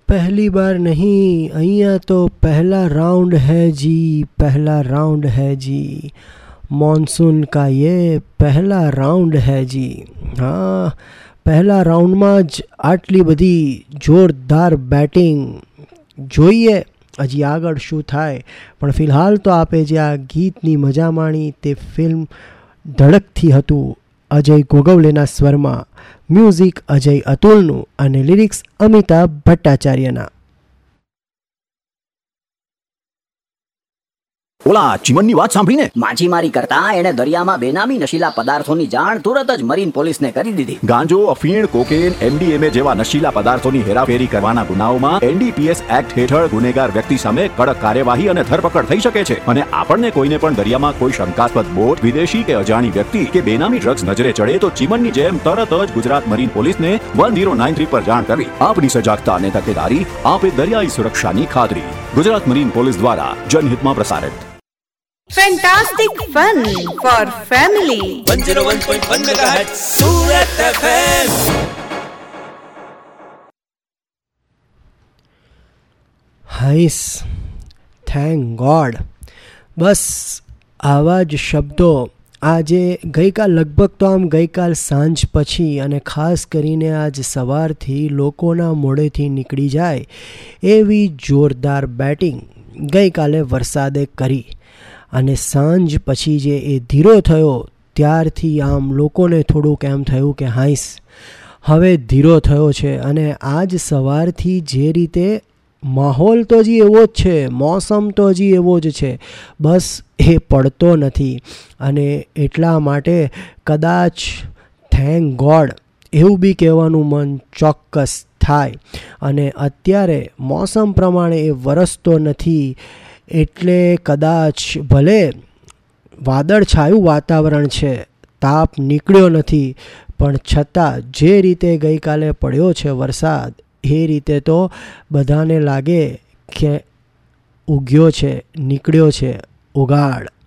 पहली बार नहीं, અહીંયા તો પહેલા राउंड है जी, पहला राउंड है जी, मॉनसून का ये पहला राउंड है जी. હા, પહેલા રાઉન્ડમાં જ આટલી બધી જોરદાર બેટિંગ. જોઈએ હજી આગળ શું થાય, પણ ફિલહાલ તો આપે જે આ ગીતની મજા માણી તે ફિલ્મ ધડકથી હતું અજય ગોગવલેના સ્વરમાં, મ્યુઝિક અજય અતુલનું અને લિરિક્સ અમિતાભ ભટ્ટાચાર્યના. ઓલા ચીમનની વાત સાંભળીને માછીમારી કરતા એણે દરિયામાં બેનામી નશીલા પદાર્થોની જાણ તુરત જ મરીન પોલીસને કરી દીધી. ગાંજો, અફીણ, કોકેન, MDMA જેવા નશીલા પદાર્થોની હેરાફેરી કરવાના ગુનાઓમાં NDPS એક્ટ હેઠળ ગુનેગાર વ્યક્તિ સામે કડક કાર્યવાહી અને ધરપકડ થઈ શકે છે. અને આપણને કોઈને પણ દરિયામાં કોઈ શંકાસ્પદ બોટ, વિદેશી કે અજાણી વ્યક્તિ કે બેનામી ડ્રગ્સ નજરે ચડે તો ચીમનની જેમ તરત જ ગુજરાત મરીન પોલીસને 1093 પર જાણ કરવી. આપની સજાગતા અને તકેદારી આપે દરિયાઈ સુરક્ષાની ખાતરી. ગુજરાત મરીન પોલીસ દ્વારા જનહિતમાં પ્રસારિત. Fantastic fun for family. 101.1 MHz Surat FM. હાઈસ, thank God. બસ આવા જ શબ્દો આજે લગભગ તો આમ ગઈકાલ સાંજ પછી અને ખાસ કરીને આજ સવારથી લોકોના મોઢેથી નીકળી જાય એવી જોરદાર બેટિંગ ગઈકાલે વરસાદે કરી. અને સાંજ પછી જે એ ધીરો થયો ત્યારથી આમ લોકોને થોડુંક એમ થયું કે હાઈસ હવે ધીરો થયો છે. અને આજ સવારથી જે રીતે માહોલ તો હજી એવો જ છે, મોસમ તો હજી એવો જ છે, બસ એ પડતો નથી. અને એટલા માટે કદાચ થેન્ક ગોડ એવું બી કહેવાનું મન ચોક્કસ થાય. અને અત્યારે મોસમ પ્રમાણે એ વરસતો નથી એટલે કદાચ ભલે વાદળછાયું વાતાવરણ છે, તાપ નીકળ્યો નથી, પણ છતાં જે રીતે ગઈકાલે પડ્યો છે વરસાદ એ રીતે તો બધાને લાગે કે ઉગ્યો છે, નીકળ્યો છે ઉગાડ.